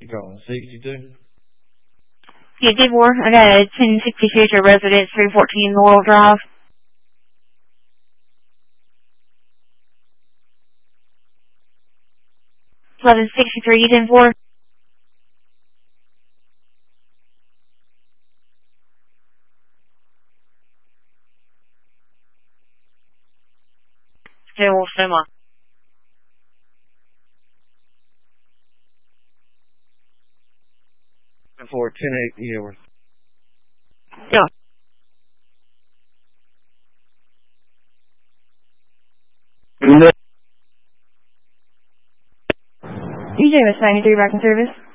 calling? 62? Yeah, D4. I got a 1062 to residence, 314 Laurel Drive. 1163, 10-4. Still Sima. For 10-8 Yearworth. Yeah. DJ was 93 back in service.